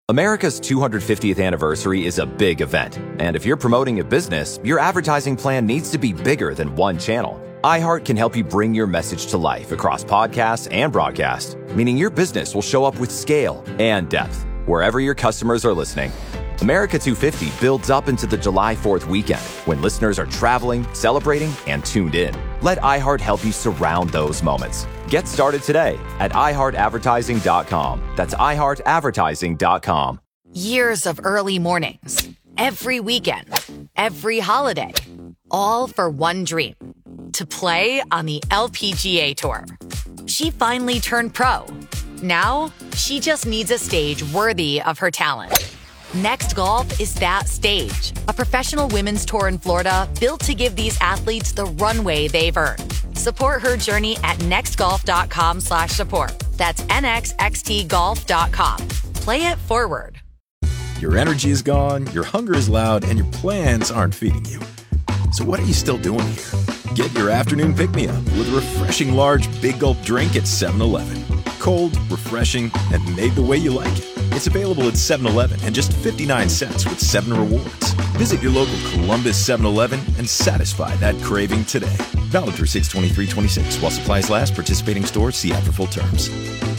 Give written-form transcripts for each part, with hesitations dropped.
America's 250th anniversary is a big event, and if you're promoting a business, your advertising plan needs to be bigger than one channel. iHeart can help you bring your message to life across podcasts and broadcast, meaning your business will show up with scale and depth wherever your customers are listening. America 250 builds up into the July 4th weekend when listeners are traveling, celebrating, and tuned in. Let iHeart help you surround those moments. Get started today at iHeartAdvertising.com. That's iHeartAdvertising.com. Years of early mornings, every weekend, every holiday, all for one dream, to play on the LPGA Tour. She finally turned pro. Now, she just needs a stage worthy of her talent. Next Golf is that stage, a professional women's tour in Florida built to give these athletes the runway they've earned. Support her journey at nextgolf.com/support. That's nxxtgolf.com. Play it forward. Your energy is gone, your hunger is loud, and your plans aren't feeding you. So what are you still doing here? Get your afternoon pick-me-up with a refreshing large Big Gulp drink at 7-Eleven. Cold, refreshing, and made the way you like it. It's available at 7-Eleven and just 59 cents with 7 rewards. Visit your local Columbus 7-Eleven and satisfy that craving today. Valid through 6/23/26 while supplies last. Participating stores see ad for full terms.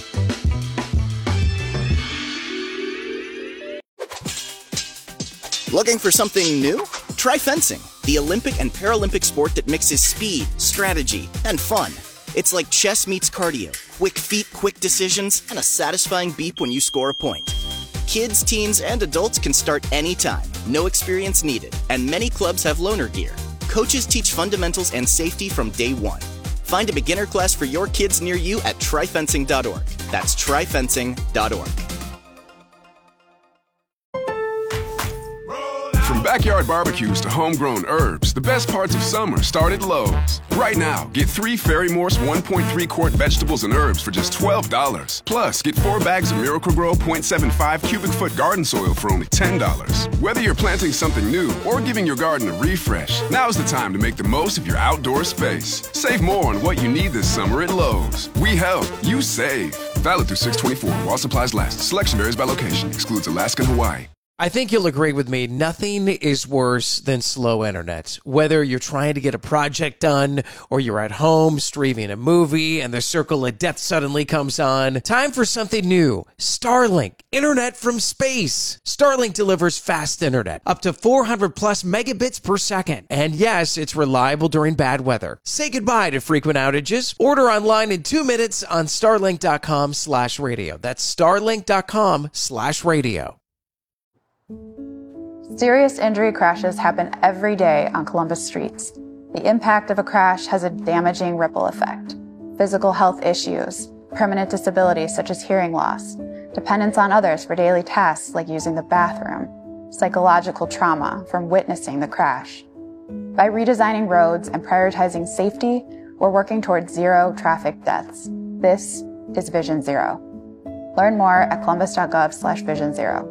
Looking for something new? Try fencing, the Olympic and Paralympic sport that mixes speed, strategy, and fun. It's like chess meets cardio. Quick feet, quick decisions, and a satisfying beep when you score a point. Kids, teens, and adults can start anytime. No experience needed. And many clubs have loaner gear. Coaches teach fundamentals and safety from day one. Find a beginner class for your kids near you at tryfencing.org. That's tryfencing.org. From backyard barbecues to homegrown herbs, the best parts of summer start at Lowe's. Right now, get 3 Ferry Morse 1.3-quart vegetables and herbs for just $12. Plus, get 4 bags of Miracle-Gro 0.75 cubic foot garden soil for only $10. Whether you're planting something new or giving your garden a refresh, now's the time to make the most of your outdoor space. Save more on what you need this summer at Lowe's. We help, you save. Valid through 6/24 while supplies last. Selection varies by location. Excludes Alaska and Hawaii. I think you'll agree with me. Nothing is worse than slow internet. Whether you're trying to get a project done or you're at home streaming a movie and the circle of death suddenly comes on. Time for something new. Starlink. Internet from space. Starlink delivers fast internet. Up to 400 plus megabits per second. And yes, it's reliable during bad weather. Say goodbye to frequent outages. Order online in 2 minutes on starlink.com/radio. That's starlink.com/radio. Serious injury crashes happen every day on Columbus streets. The impact of a crash has a damaging ripple effect. Physical health issues, permanent disabilities such as hearing loss, dependence on others for daily tasks like using the bathroom, psychological trauma from witnessing the crash. By redesigning roads and prioritizing safety, we're working towards zero traffic deaths. This is Vision Zero. Learn more at columbus.gov/Vision Zero.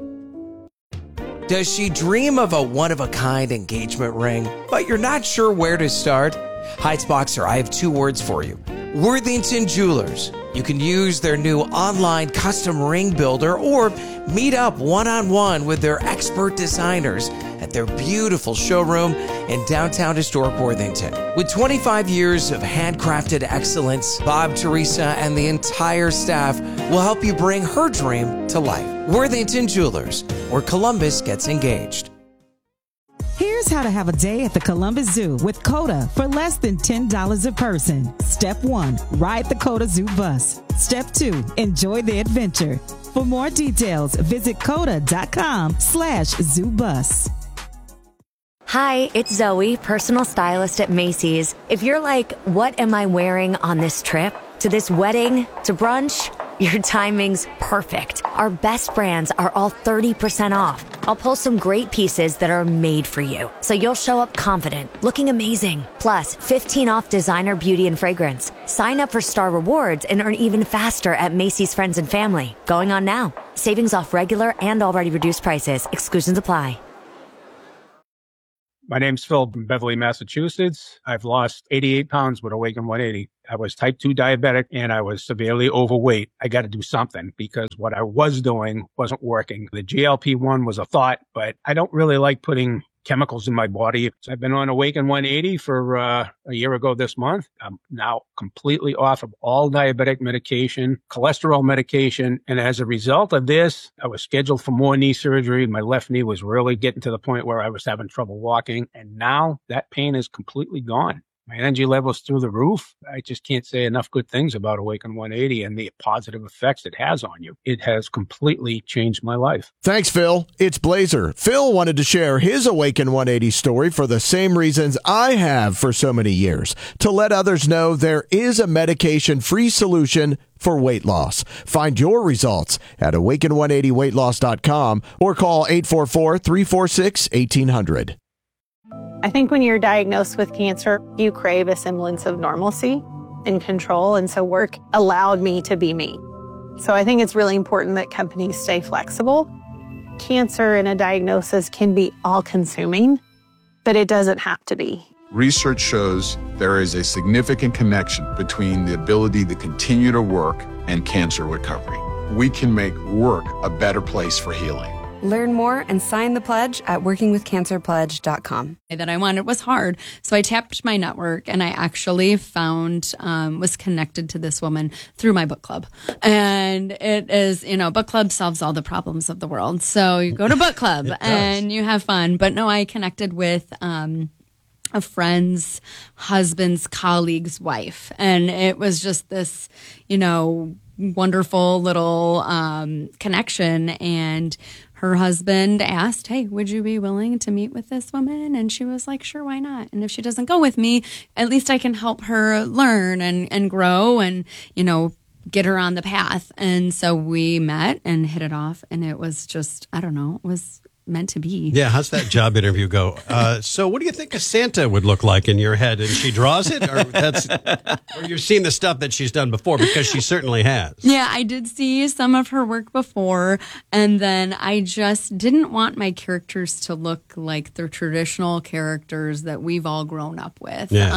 Does she dream of a one-of-a-kind engagement ring, but you're not sure where to start? Heights Boxer, I have 2 words for you. Worthington Jewelers. You can use their new online custom ring builder or meet up one-on-one with their expert designers at their beautiful showroom in downtown historic Worthington. With 25 years of handcrafted excellence, Bob, Teresa, and the entire staff will help you bring her dream to life. Worthington Jewelers, where Columbus gets engaged. Here's how to have a day at the Columbus Zoo with COTA for less than $10 a person. Step 1, ride the COTA Zoo bus. Step 2, enjoy the adventure. For more details, visit COTA.com/ZooBus. Hi, it's Zoe, personal stylist at Macy's. If you're like, what am I wearing on this trip? To this wedding? To brunch? Your timing's perfect. Our best brands are all 30% off. I'll pull some great pieces that are made for you, so you'll show up confident, looking amazing. Plus, 15 off designer beauty and fragrance. Sign up for Star Rewards and earn even faster at Macy's Friends and Family. Going on now. Savings off regular and already reduced prices. Exclusions apply. My name's Phil from Beverly, Massachusetts. I've lost 88 pounds with Awaken 180. I was type 2 diabetic and I was severely overweight. I got to do something because what I was doing wasn't working. The GLP-1 was a thought, but I don't really like putting chemicals in my body. So I've been on Awaken 180 for a year ago this month. I'm now completely off of all diabetic medication, cholesterol medication. And as a result of this, I was scheduled for more knee surgery. My left knee was really getting to the point where I was having trouble walking. And now that pain is completely gone. My energy level's through the roof. I just can't say enough good things about Awaken 180 and the positive effects it has on you. It has completely changed my life. Thanks, Phil. It's Blazer. Phil wanted to share his Awaken 180 story for the same reasons I have for so many years, to let others know there is a medication-free solution for weight loss. Find your results at awaken180weightloss.com or call 844-346-1800. I think when you're diagnosed with cancer, you crave a semblance of normalcy and control. And so work allowed me to be me. So I think it's really important that companies stay flexible. Cancer and a diagnosis can be all-consuming, but it doesn't have to be. Research shows there is a significant connection between the ability to continue to work and cancer recovery. We can make work a better place for healing. Learn more and sign the pledge at workingwithcancerpledge.com. That I wanted was hard. So I tapped my network and I actually found, was connected to this woman through my book club. And it is, book club solves all the problems of the world. So you go to book club and you have fun. But no, I connected with, a friend's husband's colleague's wife. And it was just this, wonderful little, connection. And her husband asked, hey, would you be willing to meet with this woman? And she was like, sure, why not? And if she doesn't go with me, at least I can help her learn and grow and, get her on the path. And so we met and hit it off. And it was just, I don't know, it was meant to be. Yeah, how's that job interview go? So what do you think a Santa would look like in your head? And she draws it? Or you've seen the stuff that she's done before, because she certainly has. Yeah, I did see some of her work before, and then I just didn't want my characters to look like the traditional characters that we've all grown up with. Yeah.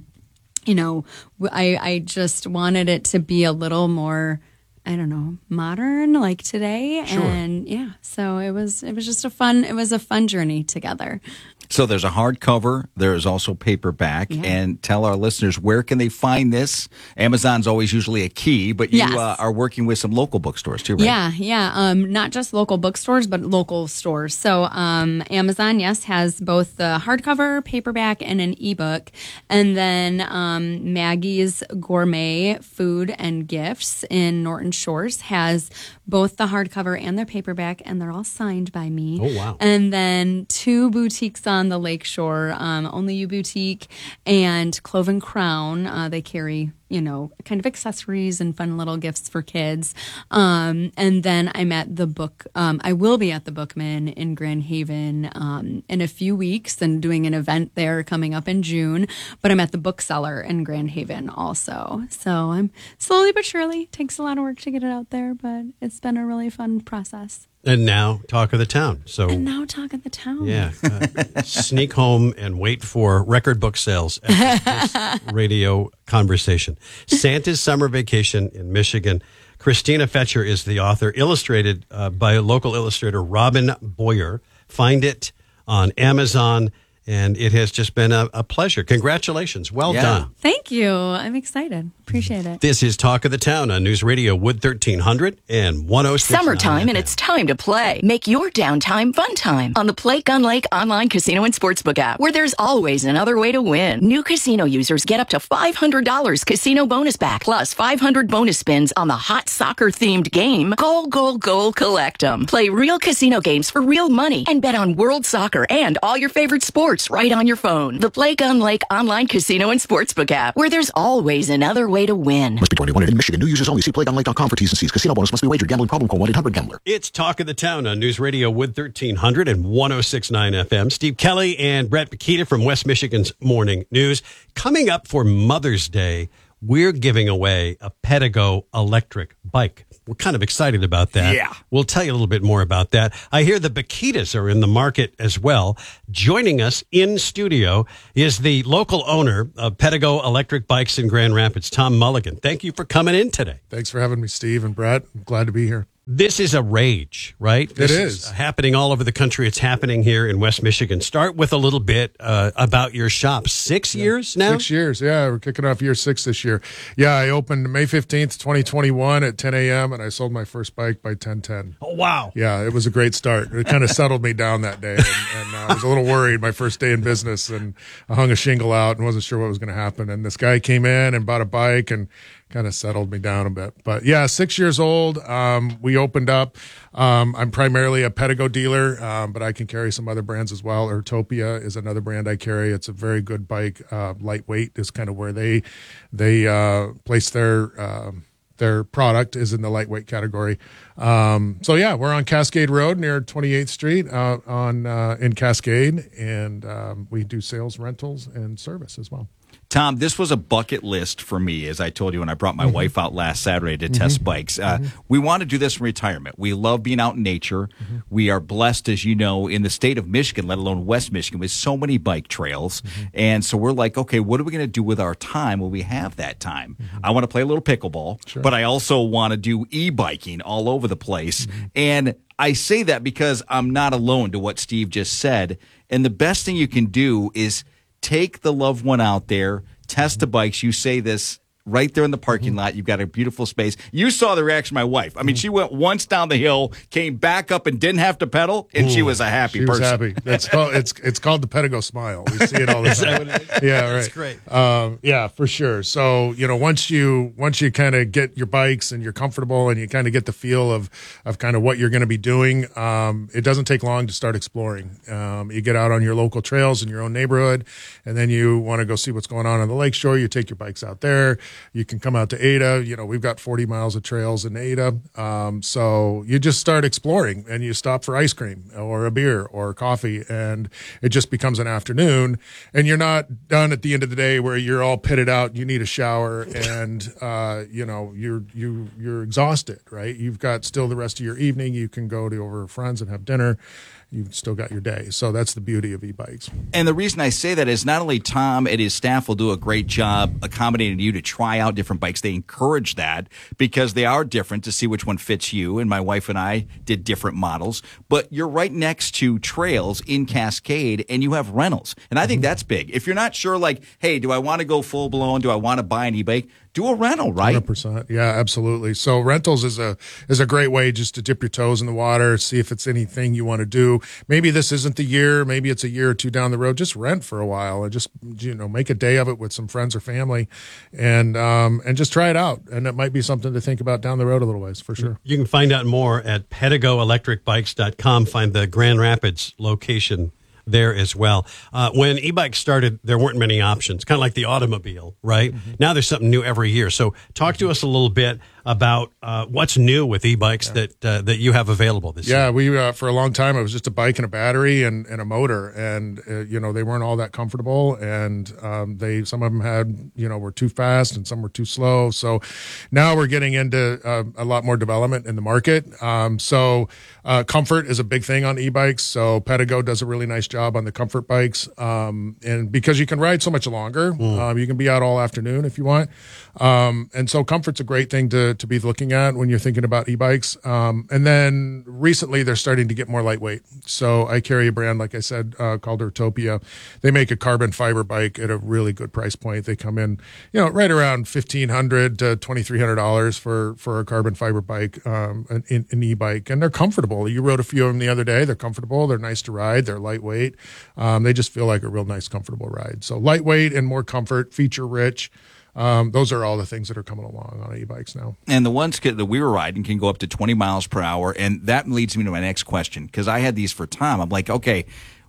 I just wanted it to be a little more, I don't know, modern, like today. Sure. And yeah, so it was just a fun journey together. So there's a hardcover. There is also paperback. Yeah. And tell our listeners, where can they find this? Amazon's always usually a key, but you are working with some local bookstores too, right? Yeah. Not just local bookstores, but local stores. So Amazon, yes, has both the hardcover, paperback, and an ebook. And then Maggie's Gourmet Food and Gifts in Norton Shores has both the hardcover and the paperback, and they're all signed by me. Oh, wow. And then 2 boutiques on the lakeshore, Only You Boutique and Clove and Crown. They carry, kind of accessories and fun little gifts for kids. And then I'm at the book. I will be at the Bookman in Grand Haven in a few weeks and doing an event there coming up in June. But I'm at the Bookseller in Grand Haven also. So I'm slowly but surely. Takes a lot of work to get it out there, but it's been a really fun process. And now, Talk of the Town. Talk of the Town. Yeah. Sneak home and wait for record book sales after this radio conversation. Santa's Summer Vacation in Michigan. Christina Fetcher is the author, illustrated by a local illustrator, Robin Boyer. Find it on Amazon, and it has just been a pleasure. Congratulations. Well done. Thank you. I'm excited. Appreciate it. This is Talk of the Town on News Radio Wood 1300 and 106.9. Summertime, and it's time to play. Make your downtime fun time on the Play Gun Lake online casino and sportsbook app, where there's always another way to win. New casino users get up to $500 casino bonus back, plus 500 bonus spins on the hot soccer-themed game. Goal, goal, goal, collect 'em. Play real casino games for real money and bet on world soccer and all your favorite sports right on your phone. The Play Gun Lake online casino and sportsbook app, where there's always another way to win. Must be 21 in Michigan. New users only. See playgunlake.com for T's and C's. Casino bonus must be wagered. Gambling problem? Call 1-800-GAMBLER. It's Talk of the Town on News Radio Wood 1300 and 106.9 FM. Steve Kelly and Brett Bakita from West Michigan's Morning News. Coming up for Mother's Day, we're giving away a Pedego electric bike. We're kind of excited about that. Yeah. We'll tell you a little bit more about that. I hear the Bakitas are in the market as well. Joining us in studio is the local owner of Pedego Electric Bikes in Grand Rapids, Tom Mulligan. Thank you for coming in today. Thanks for having me, Steve and Brett. I'm glad to be here. This is a rage, right? This is happening all over the country. It's happening here in West Michigan. Start with a little bit about your shop. 6 years now? 6 years, yeah. We're kicking off year 6 this year. Yeah, I opened May 15th, 2021 at 10 a.m., and I sold my first bike by 10:10. Oh, wow. Yeah, it was a great start. It kind of settled me down that day, and I was a little worried my first day in business, and I hung a shingle out and wasn't sure what was going to happen. And this guy came in and bought a bike and kind of settled me down a bit. But yeah, 6 years old. We opened up. I'm primarily a Pedego dealer, but I can carry some other brands as well. Ertopia is another brand I carry. It's a very good bike. Lightweight is kind of where they place their product is in the lightweight category. So yeah, we're on Cascade Road near 28th Street in Cascade, and we do sales, rentals, and service as well. Tom, this was a bucket list for me, as I told you when I brought my wife out last Saturday to test bikes. We want to do this in retirement. We love being out in nature. We are blessed, as you know, in the state of Michigan, let alone West Michigan, with so many bike trails. And so we're like, okay, what are we going to do with our time when we have that time? I want to play a little pickleball, but I also want to do e-biking all over the place. And I say that because I'm not alone to what Steve just said. And the best thing you can do is take the loved one out there, test the bikes. You say this right there in the parking lot. You've got a beautiful space. You saw the reaction of my wife. I mean, she went once down the hill, came back up and didn't have to pedal, and she was a happy person. She was happy. It's called the Pedego smile. We see it all the time. Yeah, right. That's great. Yeah, for sure. So, once you kind of get your bikes and you're comfortable and you kind of get the feel of kind of what you're going to be doing, it doesn't take long to start exploring. You get out on your local trails in your own neighborhood, and then you want to go see what's going on the lakeshore. You take your bikes out there. You can come out to Ada. We've got 40 miles of trails in Ada. So you just start exploring, and you stop for ice cream or a beer or coffee, and it just becomes an afternoon. And you're not done at the end of the day where you're all pitted out. You need a shower, and you're exhausted, right? You've got still the rest of your evening. You can go to over friends and have dinner. You've still got your day. So that's the beauty of e-bikes. And the reason I say that is not only Tom and his staff will do a great job accommodating you to try out different bikes. They encourage that because they are different to see which one fits you. And my wife and I did different models. But you're right next to trails in Cascade, and you have rentals. And I think that's big. If you're not sure, like, hey, do I want to go full blown? Do I want to buy an e-bike? Do a rental, right? 100%. Yeah, absolutely. So rentals is a great way just to dip your toes in the water, see if it's anything you want to do. Maybe this isn't the year. Maybe it's a year or two down the road. Just rent for a while and just make a day of it with some friends or family, and just try it out. And it might be something to think about down the road a little ways for sure. You can find out more at PedegoElectricBikes.com. Find the Grand Rapids location there as well. When e-bikes started, there weren't many options, kind of like the automobile, right? Now there's something new every year. So talk to us a little bit about what's new with e-bikes that you have available this year. Yeah, we for a long time it was just a bike and a battery and a motor, and they weren't all that comfortable, and some of them had were too fast and some were too slow. So now we're getting into a lot more development in the market. So comfort is a big thing on e-bikes. So Pedego does a really nice job on the comfort bikes, and because you can ride so much longer, you can be out all afternoon if you want, and so comfort's a great thing to be looking at when you're thinking about e-bikes. And then recently they're starting to get more lightweight. So I carry a brand, like I said, called Ertopia. They make a carbon fiber bike at a really good price point. They come in, right around $1,500 to $2,300 for a carbon fiber bike, an e-bike, and they're comfortable. You rode a few of them the other day. They're comfortable. They're nice to ride. They're lightweight. They just feel like a real nice, comfortable ride. So lightweight and more comfort, feature rich. Those are all the things that are coming along on e-bikes now. And the ones that we were riding can go up to 20 miles per hour. And that leads me to my next question, because I had these for Tom. I'm like, okay,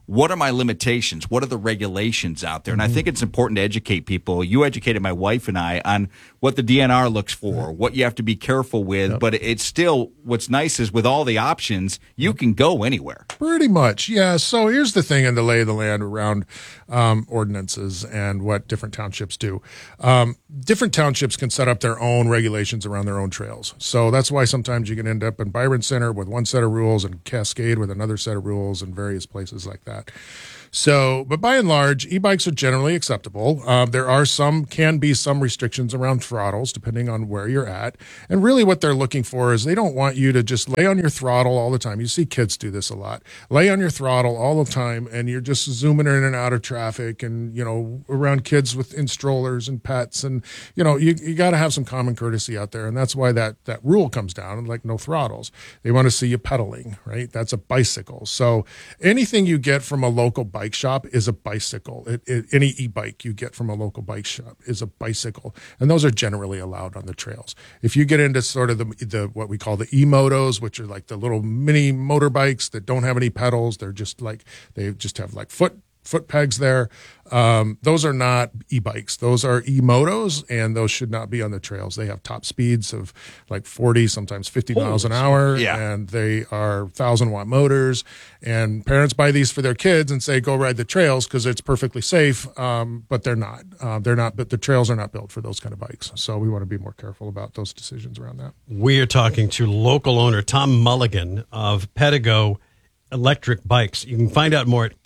what are my limitations? What are the regulations out there? And I think it's important to educate people. You educated my wife and I on what the DNR looks for, what you have to be careful with. But it's still, what's nice is with all the options, you can go anywhere. Pretty much, yeah. So here's the thing in the lay of the land around ordinances and what different townships do. Different townships can set up their own regulations around their own trails. So that's why sometimes you can end up in Byron Center with one set of rules and Cascade with another set of rules and various places like that. So, but by and large, e-bikes are generally acceptable. There are can be some restrictions around throttles depending on where you're at. And really what they're looking for is they don't want you to just lay on your throttle all the time. You see kids do this a lot. Lay on your throttle all the time and you're just zooming in and out of traffic and, around kids in strollers and pets. And, you got to have some common courtesy out there. And that's why that rule comes down, like no throttles. They want to see you pedaling, right? That's a bicycle. So anything you get from a local bike shop is a bicycle. Any e-bike you get from a local bike shop is a bicycle, and those are generally allowed on the trails. If you get into sort of the what we call the e-motos, which are like the little mini motorbikes that don't have any pedals, they just have like foot pegs there. Those are not e-bikes. Those are e-motos, and those should not be on the trails. They have top speeds of like 40, sometimes 50 miles an hour, and they are 1,000-watt motors. And parents buy these for their kids and say, go ride the trails because it's perfectly safe, but they're not. But the trails are not built for those kind of bikes. So we want to be more careful about those decisions around that. We are talking to local owner Tom Mulligan of Pedigo Electric Bikes. You can find out more at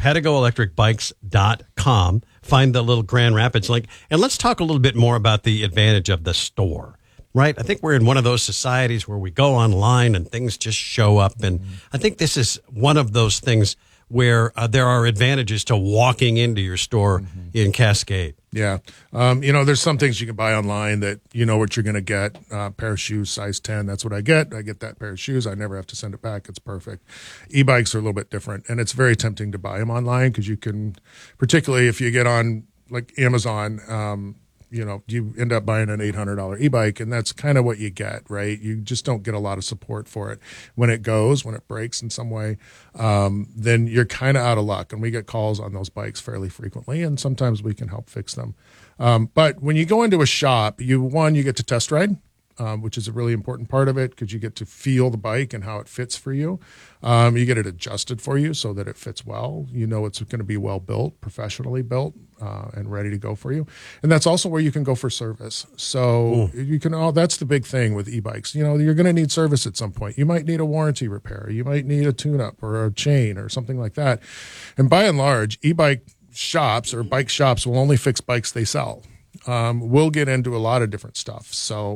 PedigoElectricBikes.com. Find the little Grand Rapids link. And let's talk a little bit more about the advantage of the store, right? I think we're in one of those societies where we go online and things just show up. And I think this is one of those things where there are advantages to walking into your store in Cascade. Yeah. There's some things you can buy online that you know what you're going to get. Pair of shoes, size 10. That's what I get. I get that pair of shoes. I never have to send it back. It's perfect. E-bikes are a little bit different, and it's very tempting to buy them online because you can, particularly if you get on like Amazon, you end up buying an $800 e-bike, and that's kind of what you get, right? You just don't get a lot of support for it. When it breaks in some way, then you're kind of out of luck. And we get calls on those bikes fairly frequently, and sometimes we can help fix them. But when you go into a shop, you get to test ride, which is a really important part of it because you get to feel the bike and how it fits for you. You get it adjusted for you so that it fits well. It's going to be well built, professionally built, and ready to go for you. And that's also where you can go for service. So that's the big thing with e-bikes. You're going to need service at some point. You might need a warranty repair. You might need a tune-up or a chain or something like that. And by and large, e-bike shops or bike shops will only fix bikes they sell. We'll get into a lot of different stuff. So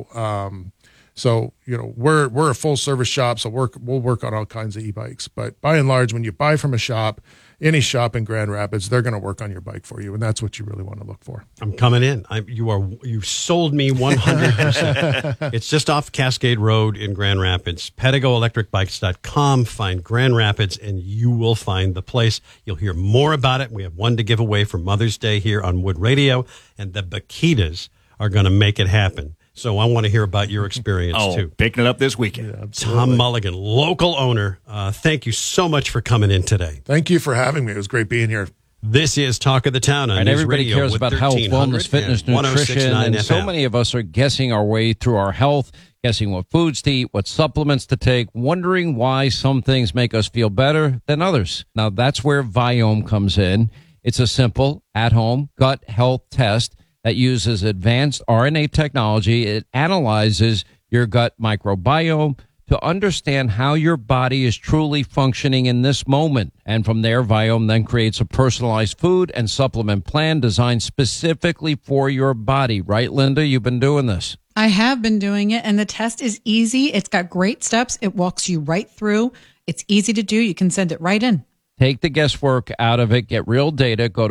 we're a full service shop, so we'll work on all kinds of e-bikes. But by and large, when you buy from a shop, any shop in Grand Rapids, they're going to work on your bike for you, and that's what you really want to look for. I'm coming in. You've sold me 100%. It's just off Cascade Road in Grand Rapids. PedigoElectricBikes.com. Find Grand Rapids, and you will find the place. You'll hear more about it. We have one to give away for Mother's Day here on Wood Radio, and the Bakitas are going to make it happen. So I want to hear about your experience, too. Picking it up this weekend. Yeah, Tom Mulligan, local owner. Thank you so much for coming in today. Thank you for having me. It was great being here. This is Talk of the Town on and News everybody Radio cares about health, wellness, fitness, nutrition, and FM. so many of us are guessing our way through our health, guessing what foods to eat, what supplements to take, wondering why some things make us feel better than others. Now, that's where Viome comes in. It's a simple, at-home gut health test that uses advanced RNA technology. It analyzes your gut microbiome to understand how your body is truly functioning in this moment. And from there, Viome then creates a personalized food and supplement plan designed specifically for your body. Right, Linda? You've been doing this. I have been doing it, and the test is easy. It's got great steps. It walks you right through. It's easy to do. You can send it right in. Take the guesswork out of it. Get real data. Go to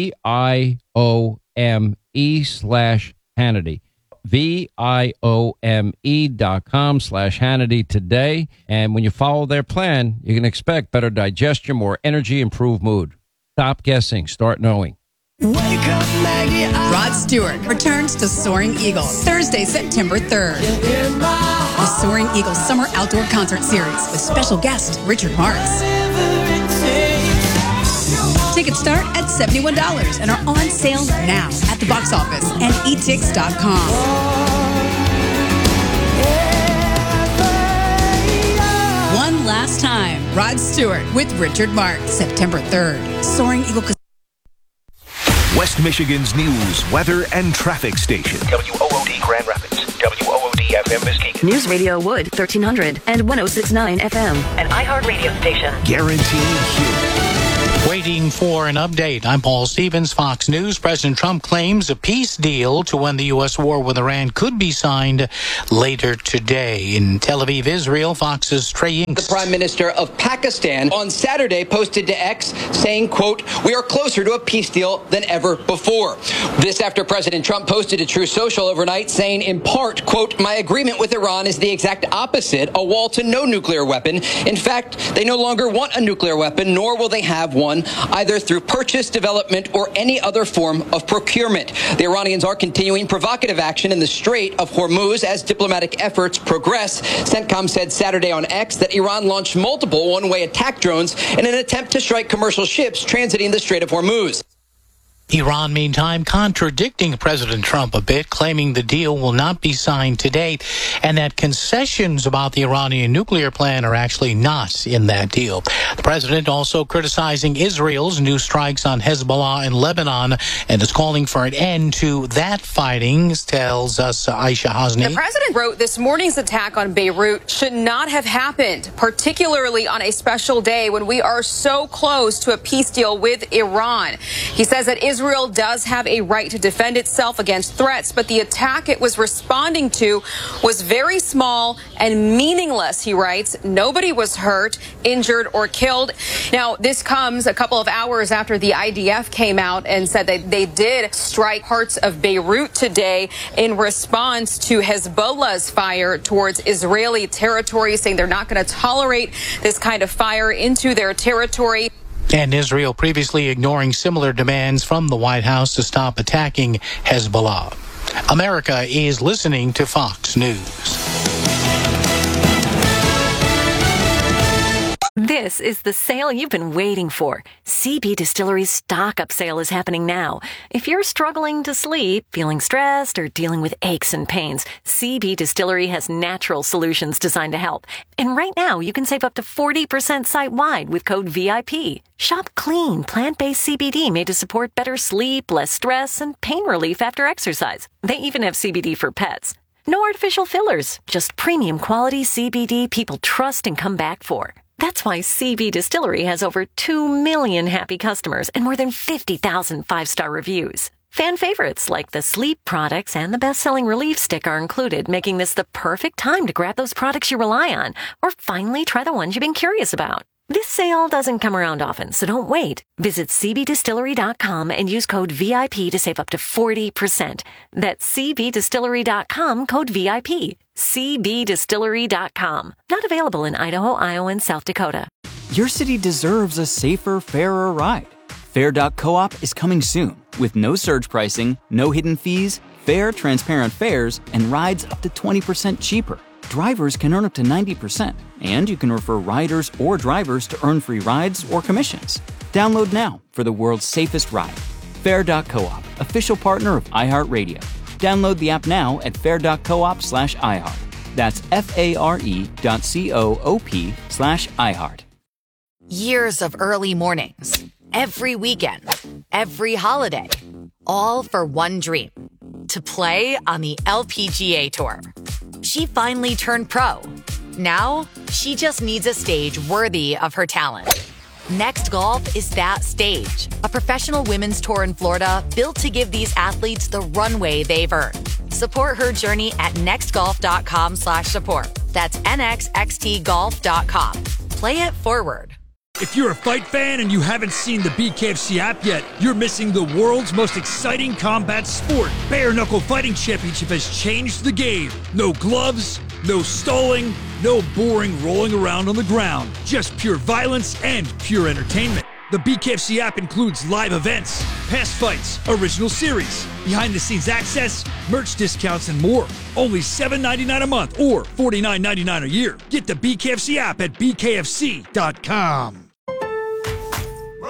VIOME/Hannity. VIOME.com/Hannity today. And when you follow their plan, you can expect better digestion, more energy, improved mood. Stop guessing. Start knowing. Wake up, Maggie. Rod Stewart returns to Soaring Eagle Thursday, September 3rd. The Soaring Eagle Summer Outdoor Concert Series with special guest Richard Marx. Tickets start at $71 and are on sale now at the box office and etix.com. One Last Time, Rod Stewart with Richard Mark, September 3rd. Soaring Eagle Casino. West Michigan's news, weather, and traffic station. WOOD Grand Rapids, WOOD FM Muskegon. News Radio Wood, 1300 and 106.9 FM. An iHeartRadio station. Guaranteed humor. Waiting for an update. I'm Paul Stevens, Fox News. President Trump claims a peace deal to end the U.S. war with Iran could be signed later today. In Tel Aviv, Israel, Fox's Trey Inks. The Prime Minister of Pakistan on Saturday posted to X saying, quote, "We are closer to a peace deal than ever before." This after President Trump posted to Truth Social overnight saying, in part, quote, "My agreement with Iran is the exact opposite, a wall to no nuclear weapon. In fact, they no longer want a nuclear weapon, nor will they have one, either through purchase, development, or any other form of procurement." The Iranians are continuing provocative action in the Strait of Hormuz as diplomatic efforts progress. CENTCOM said Saturday on X that Iran launched multiple one-way attack drones in an attempt to strike commercial ships transiting the Strait of Hormuz. Iran, meantime, contradicting President Trump a bit, claiming the deal will not be signed today and that concessions about the Iranian nuclear plan are actually not in that deal. The president also criticizing Israel's new strikes on Hezbollah in Lebanon and is calling for an end to that fighting, tells us Aisha Hasni. The president wrote this morning's attack on Beirut should not have happened, particularly on a special day when we are so close to a peace deal with Iran. He says that Israel does have a right to defend itself against threats, but the attack it was responding to was very small and meaningless, he writes. Nobody was hurt, injured, or killed. Now, this comes a couple of hours after the IDF came out and said that they did strike parts of Beirut today in response to Hezbollah's fire towards Israeli territory, saying they're not going to tolerate this kind of fire into their territory. And Israel previously ignoring similar demands from the White House to stop attacking Hezbollah. America is listening to Fox News. This is the sale you've been waiting for. CB Distillery's stock-up sale is happening now. If you're struggling to sleep, feeling stressed, or dealing with aches and pains, CB Distillery has natural solutions designed to help. And right now, you can save up to 40% site-wide with code VIP. Shop clean, plant-based CBD made to support better sleep, less stress, and pain relief after exercise. They even have CBD for pets. No artificial fillers, just premium quality CBD people trust and come back for. That's why CB Distillery has over 2 million happy customers and more than 50,000 five-star reviews. Fan favorites like the sleep products and the best-selling Relief Stick are included, making this the perfect time to grab those products you rely on or finally try the ones you've been curious about. This sale doesn't come around often, so don't wait. Visit cbdistillery.com and use code VIP to save up to 40%. That's cbdistillery.com, code VIP. cbdistillery.com. Not available in Idaho, Iowa, and South Dakota. Your city deserves a safer, fairer ride. Fair.coop is coming soon with no surge pricing, no hidden fees, fair, transparent fares, and rides up to 20% cheaper. Drivers can earn up to 90%, and you can refer riders or drivers to earn free rides or commissions. Download now for the world's safest ride. Fair.coop, official partner of iHeartRadio. Download the app now at fair.coop/iHeart. That's FARE.coop/iHeart. Years of early mornings, every weekend, every holiday, all for one dream: to play on the LPGA Tour. She finally turned pro. Now, she just needs a stage worthy of her talent. Next Golf is that stage. A professional women's tour in Florida built to give these athletes the runway they've earned. Support her journey at nextgolf.com/support. That's nxxtgolf.com. Play it forward. If you're a fight fan and you haven't seen the BKFC app yet, you're missing the world's most exciting combat sport. Bare Knuckle Fighting Championship has changed the game. No gloves, no stalling, no boring rolling around on the ground. Just pure violence and pure entertainment. The BKFC app includes live events, past fights, original series, behind-the-scenes access, merch discounts, and more. Only $7.99 a month or $49.99 a year. Get the BKFC app at bkfc.com.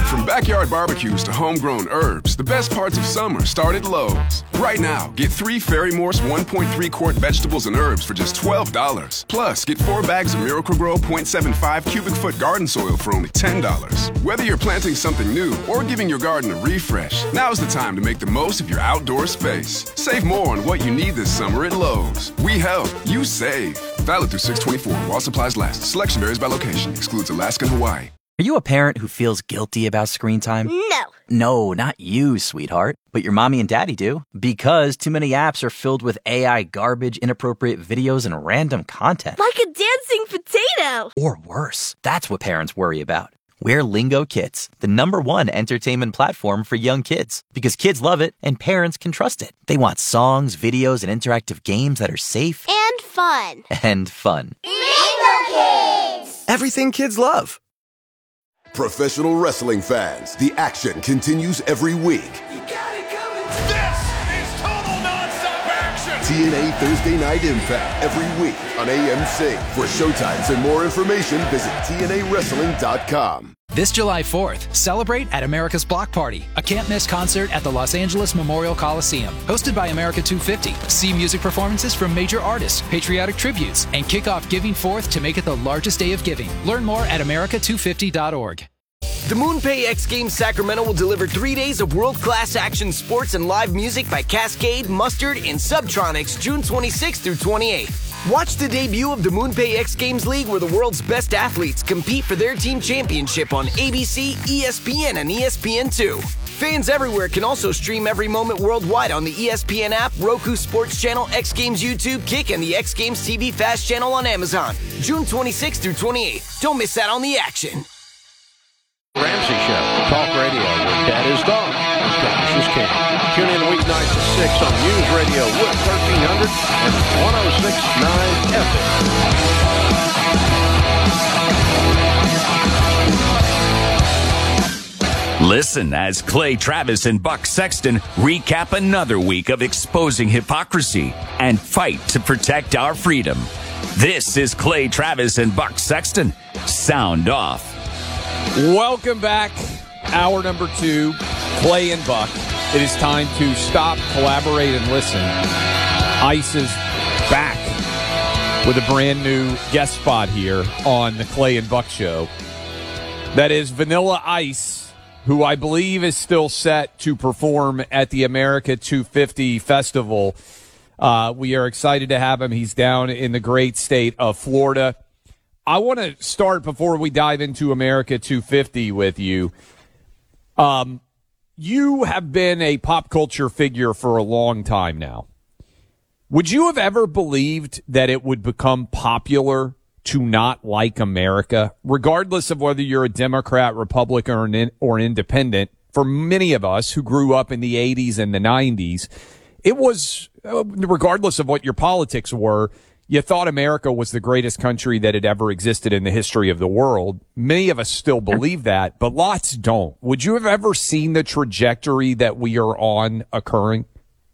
From backyard barbecues to homegrown herbs, the best parts of summer start at Lowe's. Right now, get 3 Fairy Morse 1.3 quart vegetables and herbs for just $12. Plus, get 4 bags of Miracle-Gro 0.75 cubic foot garden soil for only $10. Whether you're planting something new or giving your garden a refresh, now's the time to make the most of your outdoor space. Save more on what you need this summer at Lowe's. We help, you save. Valid through 6/24 while supplies last. Selection varies by location. Excludes Alaska and Hawaii. Are you a parent who feels guilty about screen time? No. No, not you, sweetheart. But your mommy and daddy do. Because too many apps are filled with AI garbage, inappropriate videos, and random content. Like a dancing potato. Or worse. That's what parents worry about. We're Lingo Kids, the #1 entertainment platform for young kids. Because kids love it and parents can trust it. They want songs, videos, and interactive games that are safe. And fun. And fun. Lingo Kids! Everything kids love. Professional wrestling fans, the action continues every week. This is total nonstop action! TNA Thursday Night Impact every week on AMC. For showtimes and more information, visit TNAWrestling.com. This July 4th, celebrate at America's Block Party, a can't-miss concert at the Los Angeles Memorial Coliseum. Hosted by America 250. See music performances from major artists, patriotic tributes, and kick off Giving Forth to make it the largest day of giving. Learn more at America250.org. The MoonPay X Games Sacramento will deliver 3 days of world-class action sports and live music by Cascade, Mustard, and Subtronics June 26th through 28th. Watch the debut of the MoonPay X Games League where the world's best athletes compete for their team championship on ABC, ESPN, and ESPN2. Fans everywhere can also stream every moment worldwide on the ESPN app, Roku Sports Channel, X Games YouTube, Kick, and the X Games TV Fast channel on Amazon. June 26th through 28th. Don't miss out on the action. Ramsey Show, talk radio, where dad is dog, and Travis is king. Tune in weeknights at 6 on News Radio, Wood 1300 and 106.9 FM. Listen as Clay Travis and Buck Sexton recap another week of exposing hypocrisy and fight to protect our freedom. This is Clay Travis and Buck Sexton. Sound off. Welcome back. Hour number 2, Clay and Buck. It is time to stop, collaborate, and listen. Ice is back with a brand new guest spot here on the Clay and Buck Show. That is Vanilla Ice, who I believe is still set to perform at the America 250 Festival. We are excited to have him. He's down in the great state of Florida. I want to start before we dive into America 250 with you. You have been a pop culture figure for a long time now. Would you have ever believed that it would become popular to not like America, regardless of whether you're a Democrat, Republican, or independent? For many of us who grew up in the 80s and the 90s, it was, regardless of what your politics were, you thought America was the greatest country that had ever existed in the history of the world. Many of us still believe that, but lots don't. Would you have ever seen the trajectory that we are on occurring?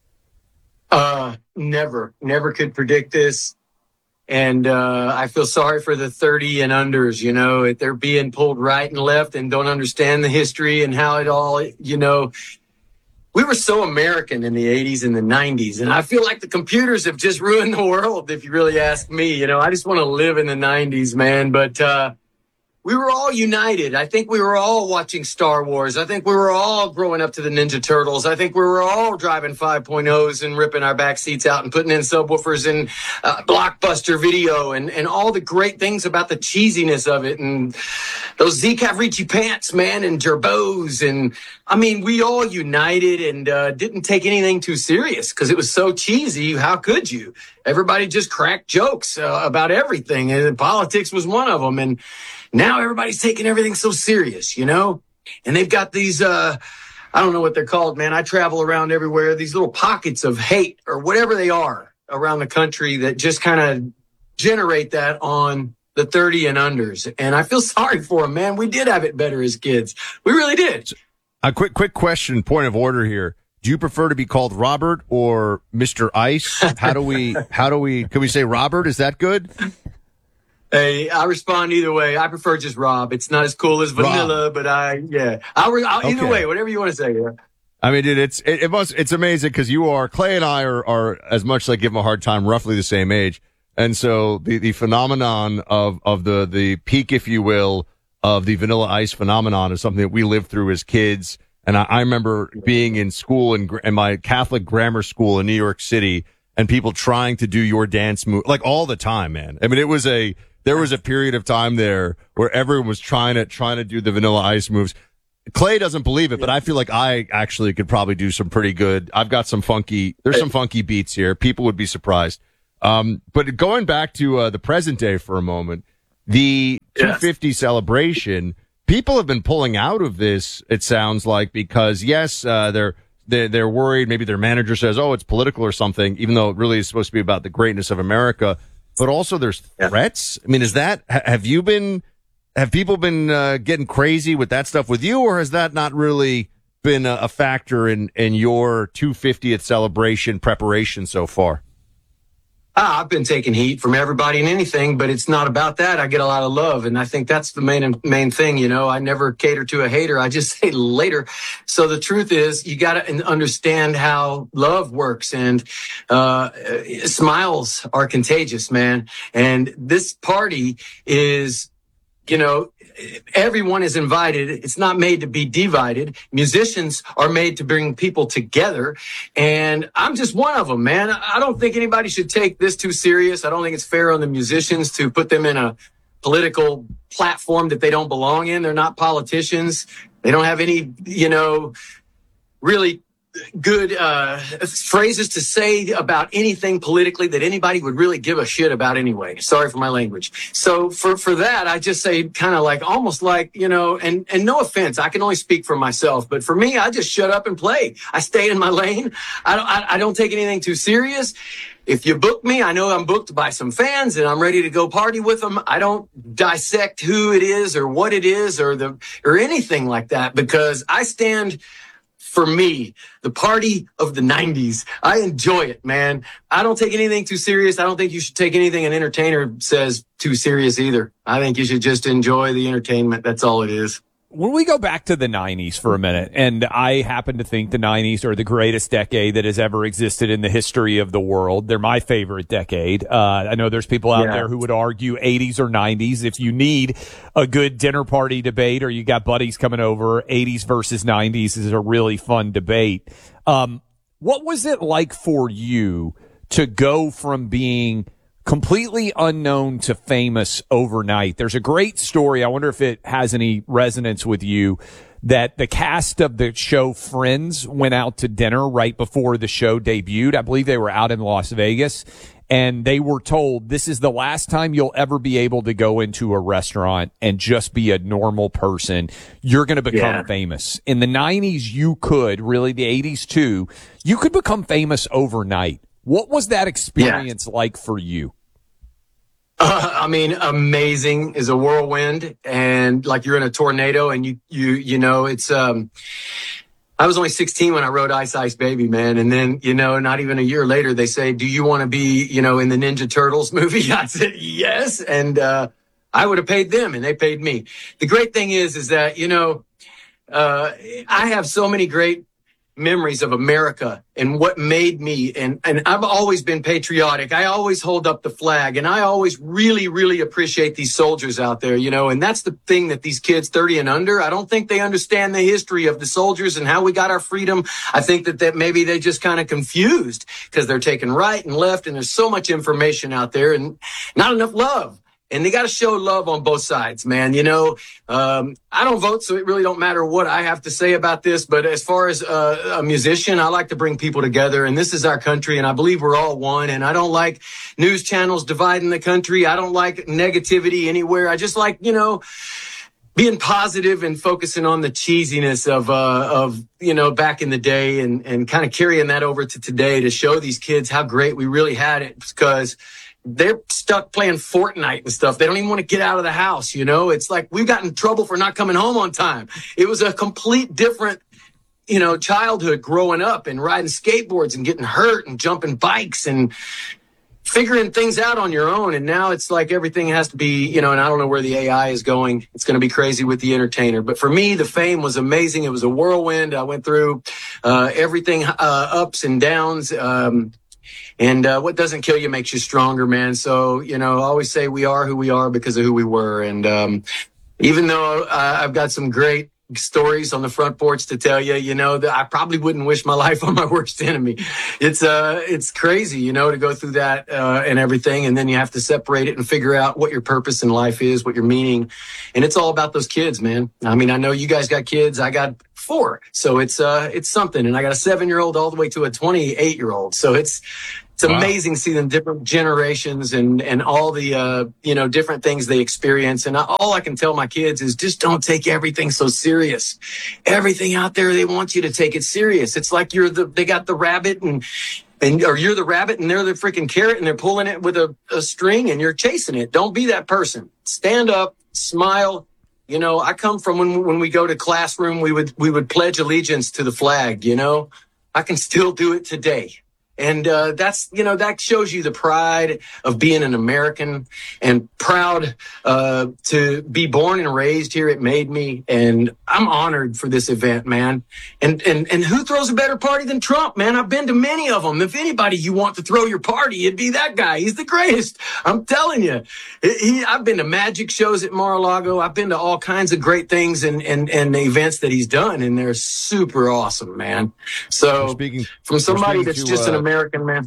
Never could predict this. And I feel sorry for the 30 and unders, you know, they're being pulled right and left and don't understand the history and how it all, you know. We were so American in the 80s and the 90s, and I feel like the computers have just ruined the world, if you really ask me. You know, I just want to live in the 90s, man. But we were all united. I think we were all watching Star Wars. I think we were all growing up to the Ninja Turtles. I think we were all driving 5.0s and ripping our back seats out and putting in subwoofers and Blockbuster Video and all the great things about the cheesiness of it and those Z Cavaricci pants, man, and gerbos. And I mean, we all united and didn't take anything too serious because it was so cheesy. How could you? Everybody just cracked jokes about everything, and politics was one of them. And now everybody's taking everything so serious, you know? And they've got these, I don't know what they're called, man. I travel around everywhere. These little pockets of hate or whatever they are around the country that just kind of generate that on the 30 and unders. And I feel sorry for them, man. We did have it better as kids. We really did. A quick question, point of order here. Do you prefer to be called Robert or Mr. Ice? Can we say Robert? Is that good? Hey, I respond either way. I prefer just Rob. It's not as cool as Vanilla, Rob. but either way, whatever you want to say. Yeah. I mean, dude, it's amazing because Clay and I are as much as I give him a hard time, roughly the same age. And so the phenomenon of the peak, if you will, of the Vanilla Ice phenomenon is something that we lived through as kids. And I remember being in school in my Catholic grammar school in New York City and people trying to do your dance move like all the time, man. I mean, there was a period of time there where everyone was trying to do the Vanilla Ice moves. Clay doesn't believe it, but I feel like I actually could probably do some pretty good. I've got some funky beats here. People would be surprised. But going back to the present day for a moment, the 250 celebration, people have been pulling out of this, it sounds like, because yes, they're worried. Maybe their manager says, oh, it's political or something, even though it really is supposed to be about the greatness of America. But also there's threats. I mean, have people been getting crazy with that stuff with you, or has that not really been a factor in your 250th celebration preparation so far? I've been taking heat from everybody and anything, but it's not about that. I get a lot of love, and I think that's the main thing. You know, I never cater to a hater. I just say later. So the truth is, you got to understand how love works, and smiles are contagious, man. And this party is, you know, everyone is invited. It's not made to be divided. Musicians are made to bring people together. And I'm just one of them, man. I don't think anybody should take this too serious. I don't think it's fair on the musicians to put them in a political platform that they don't belong in. They're not politicians. They don't have any, you know, really good phrases to say about anything politically that anybody would really give a shit about anyway. Sorry for my language. So for that, I just say kind of like, almost like, you know, and no offense, I can only speak for myself, but for me, I just shut up and play. I stay in my lane. I don't take anything too serious. If you book me, I know I'm booked by some fans and I'm ready to go party with them. I don't dissect who it is or what it is or anything like that, because I stand for me, the party of the 90s. I enjoy it, man. I don't take anything too serious. I don't think you should take anything an entertainer says too serious either. I think you should just enjoy the entertainment. That's all it is. When we go back to the 90s for a minute, and I happen to think the 90s are the greatest decade that has ever existed in the history of the world. They're my favorite decade. I know there's people out there who would argue 80s or 90s. If you need a good dinner party debate or you got buddies coming over, 80s versus 90s is a really fun debate. What was it like for you to go from being completely unknown to famous overnight? There's a great story. I wonder if it has any resonance with you, that the cast of the show Friends went out to dinner right before the show debuted. I believe they were out in Las Vegas, and they were told, this is the last time you'll ever be able to go into a restaurant and just be a normal person. You're going to become famous. In the 90s, you could, really the 80s too, you could become famous overnight. What was that experience like for you? I mean, amazing is a whirlwind, and like you're in a tornado, and you know, it's, I was only 16 when I wrote Ice Ice Baby, man. And then, you know, not even a year later, they say, do you want to be, you know, in the Ninja Turtles movie? I said, yes. And, I would have paid them and they paid me. The great thing is that, you know, I have so many great memories of America and what made me, and I've always been patriotic. I always hold up the flag, and I always really, really appreciate these soldiers out there, you know, and that's the thing that these kids 30 and under, I don't think they understand the history of the soldiers and how we got our freedom. I think that maybe they just kind of confused because they're taking right and left, and there's so much information out there and not enough love. And they got to show love on both sides, man. You know, I don't vote, so it really don't matter what I have to say about this. But as far as a musician, I like to bring people together. And this is our country, and I believe we're all one. And I don't like news channels dividing the country. I don't like negativity anywhere. I just like, you know, being positive and focusing on the cheesiness of you know, back in the day, and kind of carrying that over to today to show these kids how great we really had it, because they're stuck playing Fortnite and stuff. They don't even want to get out of the house, you know? It's like we've gotten in trouble for not coming home on time. It was a complete different, you know, childhood growing up and riding skateboards and getting hurt and jumping bikes. And figuring things out on your own. And now it's like everything has to be, and I don't know where the AI is going. It's going to be crazy with the entertainer. But for me, the fame was amazing. It was a whirlwind. I went through everything, ups and downs. And what doesn't kill you makes you stronger, man. So, I always say we are who we are because of who we were. And even though I've got some great stories on the front porch to tell you, that I probably wouldn't wish my life on my worst enemy. It's crazy, to go through that and everything. And then you have to separate it and figure out what your purpose in life is, what your meaning. And it's all about those kids, man. I mean, I know you guys got kids. I got 4. So it's something. And I got a 7-year-old all the way to a 28-year-old. So it's amazing seeing different generations and all the, different things they experience. And all I can tell my kids is just don't take everything so serious. Everything out there, they want you to take it serious. It's like they got the rabbit or you're the rabbit and they're the freaking carrot and they're pulling it with a string and you're chasing it. Don't be that person. Stand up, smile. I come from when we go to classroom, we would pledge allegiance to the flag, I can still do it today. And that shows you the pride of being an American and proud to be born and raised here. It made me, and I'm honored for this event, man. And who throws a better party than Trump, man? I've been to many of them. If anybody you want to throw your party, it'd be that guy. He's the greatest. I'm telling you. I've been to magic shows at Mar-a-Lago. I've been to all kinds of great things and events that he's done, and they're super awesome, man. So from somebody that's just an American, man.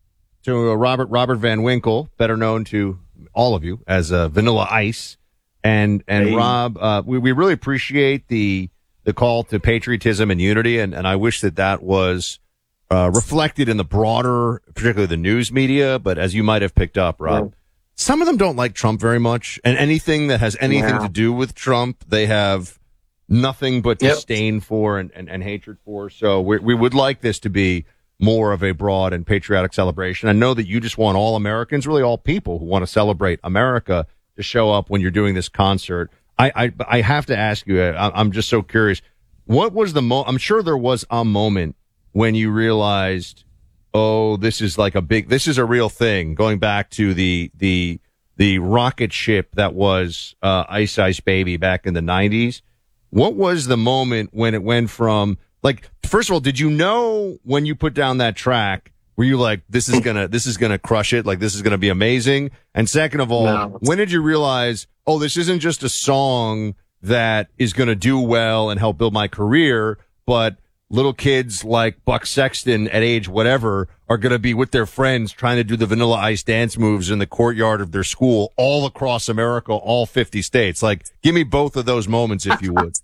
To Robert Van Winkle, better known to all of you as Vanilla Ice, and hey. Rob, we really appreciate the call to patriotism and unity, and I wish that was reflected in the broader, particularly the news media. But as you might have picked up, Rob, some of them don't like Trump very much, and anything that has anything to do with Trump, they have nothing but disdain for and hatred for. So we would like this to be more of a broad and patriotic celebration. I know that you just want all Americans, really all people who want to celebrate America, to show up when you're doing this concert. I have to ask you, I'm just so curious, what was I'm sure there was a moment when you realized, oh, this is a real thing, going back to the rocket ship that was Ice Ice Baby back in the 90s. What was the moment when it went from, like, first of all, did you know when you put down that track, were you like, this is gonna crush it, like this is gonna be amazing? And second of all, when did you realize, oh, this isn't just a song that is gonna do well and help build my career, but little kids like Buck Sexton at age whatever are gonna be with their friends trying to do the Vanilla Ice dance moves in the courtyard of their school all across America, all 50 states? Like, give me both of those moments if you would.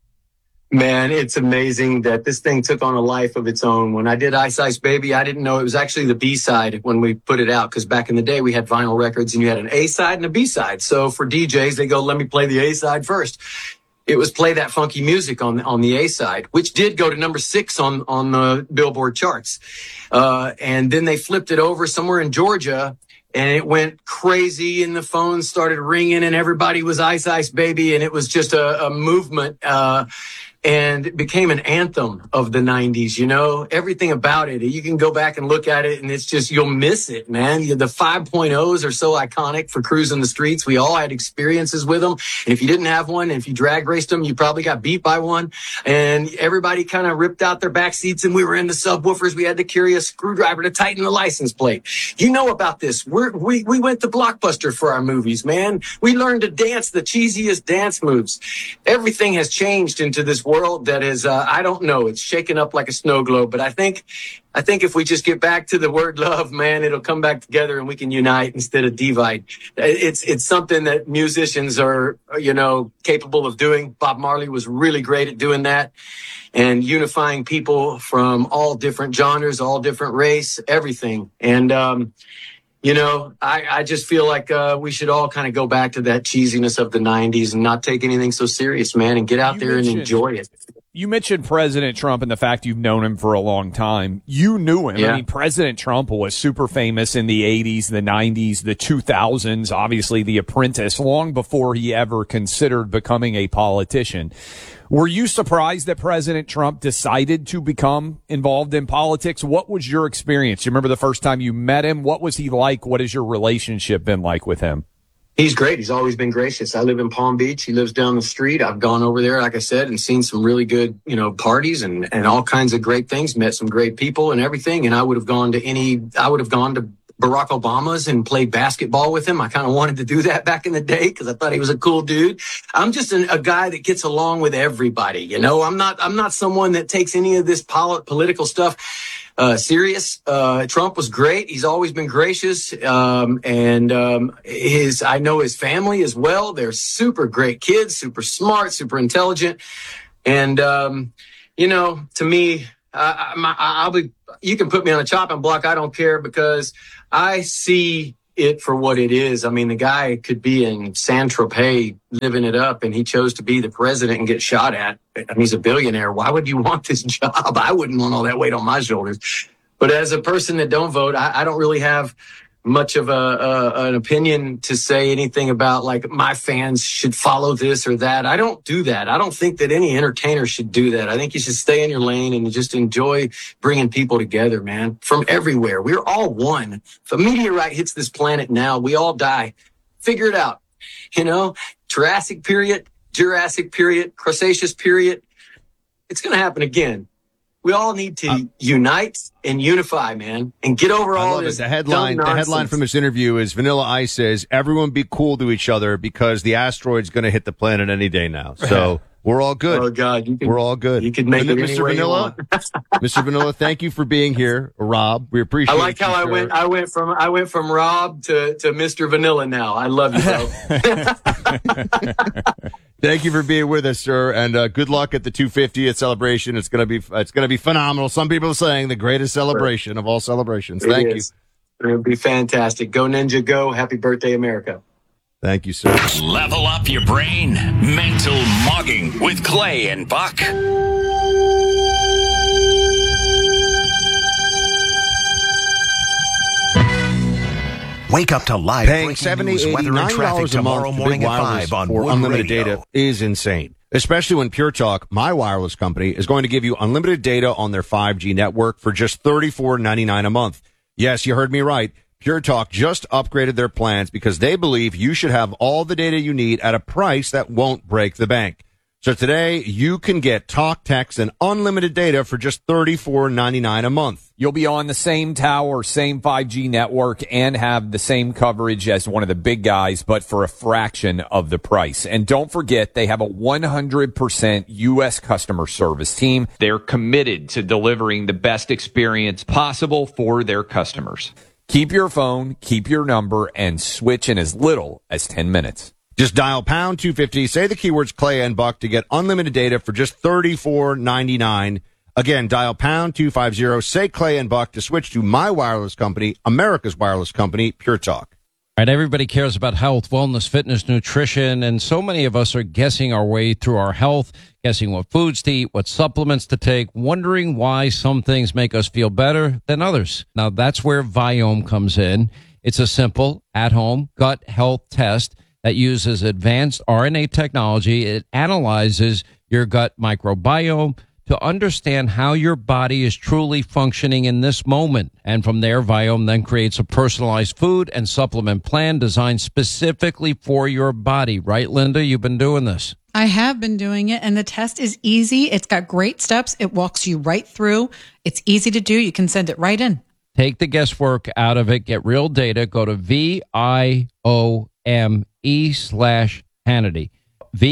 Man, it's amazing that this thing took on a life of its own. When I did Ice Ice Baby, I didn't know it was actually the B-side when we put it out, because back in the day we had vinyl records and you had an A-side and a B-side. So for DJs, they go, let me play the A-side first. It was Play That Funky Music on the A-side, which did go to number 6 on the Billboard charts. And then they flipped it over somewhere in Georgia, and it went crazy, and the phones started ringing, and everybody was Ice Ice Baby, and it was just a movement. And it became an anthem of the 90s, everything about it. You can go back and look at it, and it's just, you'll miss it, man. The 5.0s are so iconic for cruising the streets. We all had experiences with them. And if you didn't have one, and if you drag raced them, you probably got beat by one. And everybody kind of ripped out their back seats, and we were in the subwoofers. We had to carry a screwdriver to tighten the license plate. You know about this. We went to Blockbuster for our movies, man. We learned to dance the cheesiest dance moves. Everything has changed into this world that is, I don't know, it's shaken up like a snow globe. But I think if we just get back to the word love, man, it'll come back together and we can unite instead of divide. It's something that musicians are, capable of doing. Bob Marley was really great at doing that and unifying people from all different genres, all different race, everything. And, I just feel like we should all kind of go back to that cheesiness of the 90s and not take anything so serious, man, and get out there and enjoy it. You mentioned President Trump and the fact you've known him for a long time. You knew him. Yeah. I mean, President Trump was super famous in the 80s, the 90s, the 2000s, obviously The Apprentice, long before he ever considered becoming a politician. Were you surprised that President Trump decided to become involved in politics? What was your experience? You remember the first time you met him? What was he like? What has your relationship been like with him? He's great. He's always been gracious. I live in Palm Beach. He lives down the street. I've gone over there, like I said, and seen some really good, parties and all kinds of great things, met some great people and everything. And I would have gone to Barack Obama's and played basketball with him. I kind of wanted to do that back in the day because I thought he was a cool dude. I'm just a guy that gets along with everybody. I'm not someone that takes any of this political stuff serious. Trump was great. He's always been gracious. I know his family as well. They're super great kids, super smart, super intelligent. And, to me, you can put me on a chopping block. I don't care because I see it for what it is. I mean, the guy could be in Saint-Tropez living it up, and he chose to be the president and get shot at. I mean, he's a billionaire. Why would you want this job? I wouldn't want all that weight on my shoulders. But as a person that don't vote, I don't really have much of an opinion to say anything about like my fans should follow this or that. I don't do that. I don't think that any entertainer should do that. I think you should stay in your lane and just enjoy bringing people together, man, from everywhere. We're all one. If a meteorite hits this planet now, we all die. Figure it out. Jurassic period, Cretaceous period. It's going to happen again. We all need to unite and unify, man, and get over all this. The headline from this interview is Vanilla Ice says, everyone be cool to each other because the asteroid's going to hit the planet any day now. So we're all good. Oh, God. We're all good. You can make it Mr. Vanilla. Mr. Vanilla, thank you for being here. Rob, we appreciate it. I like how I went from Rob to Mr. Vanilla now. I love you, bro. Thank you for being with us, sir, and good luck at the 250th celebration. It's gonna be phenomenal. Some people are saying the greatest celebration of all celebrations. Thank you. It'll be fantastic. Go Ninja, go! Happy birthday, America! Thank you, sir. Level up your brain. Mental Mogging with Clay and Buck. Wake up to live paying $70, weather and traffic tomorrow morning at 5 on for Wood unlimited Radio. data is insane. Especially when Pure Talk, my wireless company, is going to give you unlimited data on their 5G network for just $34.99 a month. Yes, you heard me right. Pure Talk just upgraded their plans because they believe you should have all the data you need at a price that won't break the bank. So today, you can get talk, text, and unlimited data for just $34.99 a month. You'll be on the same tower, same 5G network, and have the same coverage as one of the big guys, but for a fraction of the price. And don't forget, they have a 100% U.S. customer service team. They're committed to delivering the best experience possible for their customers. Keep your phone, keep your number, and switch in as little as 10 minutes. Just dial pound 250, say the keywords Clay and Buck to get unlimited data for just $34.99. Again, dial pound 250, say Clay and Buck to switch to my wireless company, America's wireless company, Pure Talk. All right, everybody cares about health, wellness, fitness, nutrition, and so many of us are guessing our way through our health, guessing what foods to eat, what supplements to take, wondering why some things make us feel better than others. Now, that's where Viome comes in. It's a simple, at-home gut health test that uses advanced RNA technology. It analyzes your gut microbiome to understand how your body is truly functioning in this moment. And from there, Viome then creates a personalized food and supplement plan designed specifically for your body. Right, Linda? You've been doing this. I have been doing it, and the test is easy. It's got great steps. It walks you right through. It's easy to do. You can send it right in. Take the guesswork out of it. Get real data. Go to VIOME/Hannity.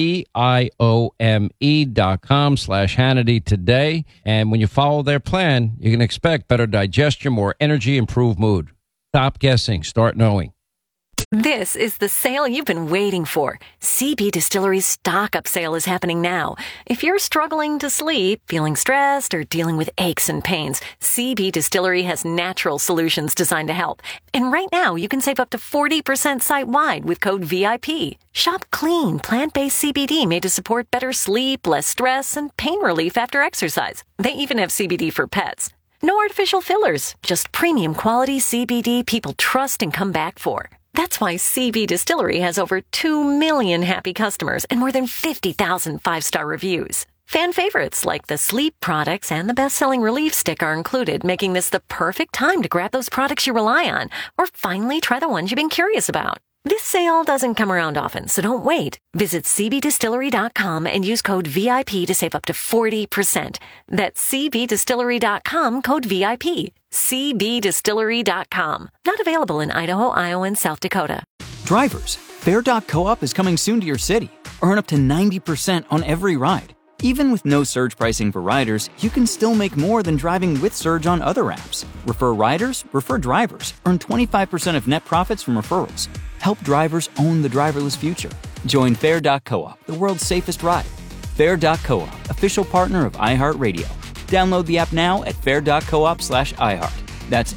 VIOME.com/Hannity today. And when you follow their plan, you can expect better digestion, more energy, improved mood. Stop guessing. Start knowing. This is the sale you've been waiting for. CB Distillery's stock-up sale is happening now. If you're struggling to sleep, feeling stressed, or dealing with aches and pains, CB Distillery has natural solutions designed to help. And right now, you can save up to 40% site-wide with code VIP. Shop clean, plant-based CBD made to support better sleep, less stress, and pain relief after exercise. They even have CBD for pets. No artificial fillers, just premium quality CBD people trust and come back for. That's why CB Distillery has over 2 million happy customers and more than 50,000 five-star reviews. Fan favorites like the sleep products and the best-selling relief stick are included, making this the perfect time to grab those products you rely on or finally try the ones you've been curious about. This sale doesn't come around often, so don't wait. Visit cbdistillery.com and use code VIP to save up to 40%. That's cbdistillery.com, code VIP. cbdistillery.com. Not available in Idaho, Iowa, and South Dakota. Drivers, Fair.coop is coming soon to your city. Earn up to 90% on every ride. Even with no surge pricing for riders, you can still make more than driving with Surge on other apps. Refer riders, refer drivers. Earn 25% of net profits from referrals. Help drivers own the driverless future. Join Fair.coop, the world's safest ride. Fair.coop, official partner of iHeartRadio. Download the app now at fair.coop/iHeart. That's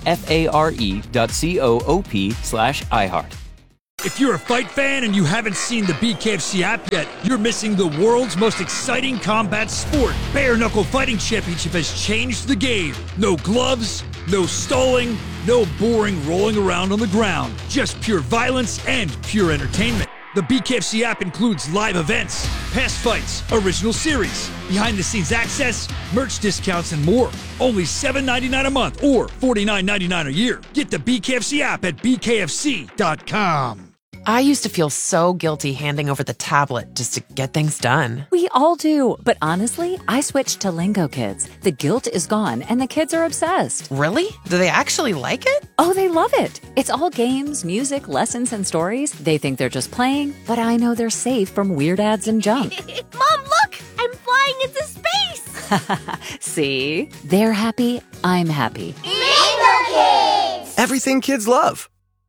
FARE.coop/iHeart. If you're a fight fan and you haven't seen the BKFC app yet, you're missing the world's most exciting combat sport. Bare Knuckle Fighting Championship has changed the game. No gloves, no stalling, no boring rolling around on the ground. Just pure violence and pure entertainment. The BKFC app includes live events, past fights, original series, behind-the-scenes access, merch discounts, and more. Only $7.99 a month or $49.99 a year. Get the BKFC app at bkfc.com. I used to feel so guilty handing over the tablet just to get things done. We all do, but honestly, I switched to Lingo Kids. The guilt is gone, and the kids are obsessed. Really? Do they actually like it? Oh, they love it. It's all games, music, lessons, and stories. They think they're just playing, but I know they're safe from weird ads and junk. Mom, look! I'm flying into space! See? They're happy, I'm happy. Lingo Kids! Everything kids love.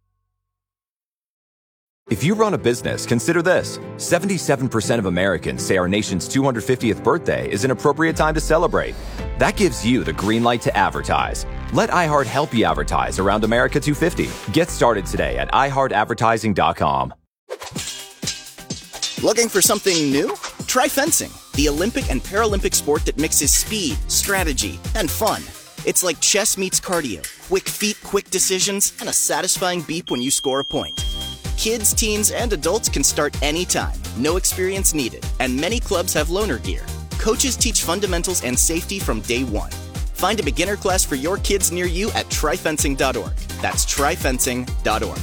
If you run a business, consider this. 77% of Americans say our nation's 250th birthday is an appropriate time to celebrate. That gives you the green light to advertise. Let iHeart help you advertise around America 250. Get started today at iHeartAdvertising.com. Looking for something new? Try fencing, the Olympic and Paralympic sport that mixes speed, strategy, and fun. It's like chess meets cardio, quick feet, quick decisions, and a satisfying beep when you score a point. Kids, teens, and adults can start anytime. No experience needed. And many clubs have loaner gear. Coaches teach fundamentals and safety from day one. Find a beginner class for your kids near you at tryfencing.org. That's tryfencing.org.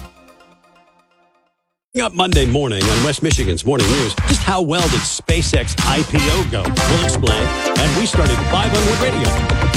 Up Monday morning on West Michigan's Morning News, just how well did SpaceX IPO go? We'll explain. And we started 5 on Wood Radio.